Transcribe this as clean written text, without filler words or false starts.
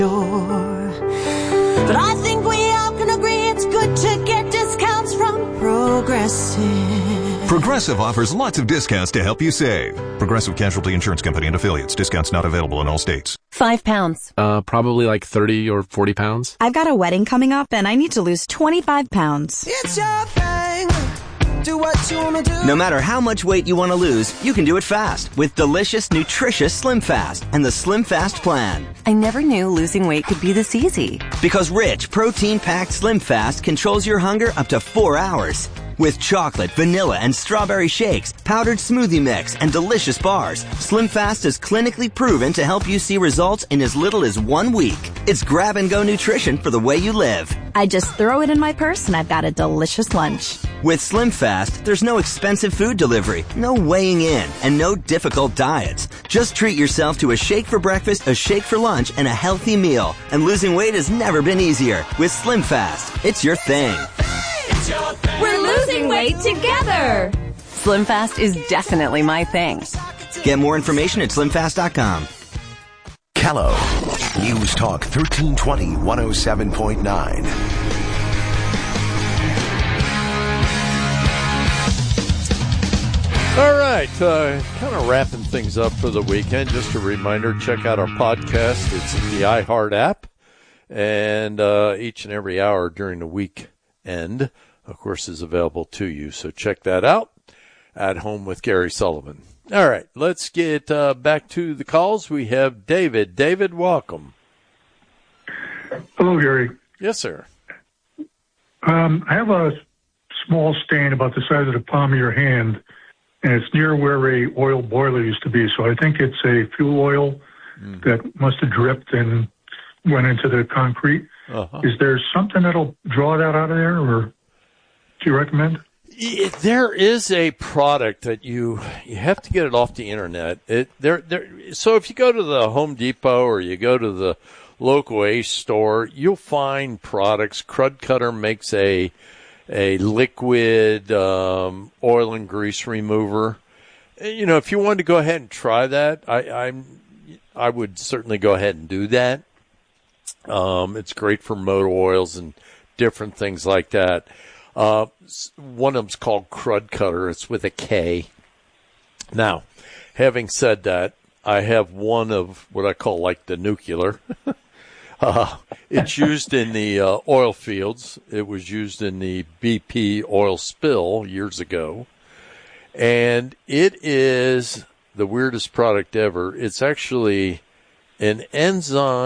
But I think we all can agree it's good to get discounts from Progressive. Progressive offers lots of discounts to help you save. Progressive Casualty Insurance Company and Affiliates. Discounts not available in all states. 5 pounds. Probably like 30 or 40 pounds. I've got a wedding coming up and I need to lose 25 pounds. It's your thing. Do what you want to do. No matter how much weight you want to lose, you can do it fast with delicious, nutritious Slim Fast and the Slim Fast plan. I never knew losing weight could be this easy. Because rich, protein-packed Slim Fast controls your hunger up to 4 hours. With chocolate, vanilla, and strawberry shakes, powdered smoothie mix, and delicious bars, Slim Fast is clinically proven to help you see results in as little as 1 week. It's grab-and-go nutrition for the way you live. I just throw it in my purse and I've got a delicious lunch. With Slim Fast, there's no expensive food delivery, no weighing in, and no difficult diets. Just treat yourself to a shake for breakfast, a shake for lunch, and a healthy meal. And losing weight has never been easier. With Slim Fast, it's your thing. We're losing weight together. Slim Fast is definitely my thing. Get more information at slimfast.com. Kello, News Talk 1320 107.9. All right, kind of wrapping things up for the weekend. Just a reminder, check out our podcast. It's in the iHeart app, and each and every hour during the weekend, of course, is available to you. So check that out. At Home with Gary Sullivan. All right, let's get back to the calls. We have David. David, welcome. Hello, Gary. Yes, sir. I have a small stain about the size of the palm of your hand, and it's near where a oil boiler used to be. So I think it's a fuel oil that must have dripped and went into the concrete. Uh-huh. Is there something that'll draw that out of there, or do you recommend? There is a product that you have to get it off the internet. So if you go to the Home Depot or you go to the local Ace store, you'll find products. Crud Cutter makes a liquid oil and grease remover. You know, if you wanted to go ahead and try that, I would certainly go ahead and do that. It's great for motor oils and different things like that. One of them's called Crud Cutter. It's with a K. Now, having said that, I have one of what I call like the nuclear. It's used in the oil fields. It was used in the BP oil spill years ago. And it is the weirdest product ever. It's actually an enzyme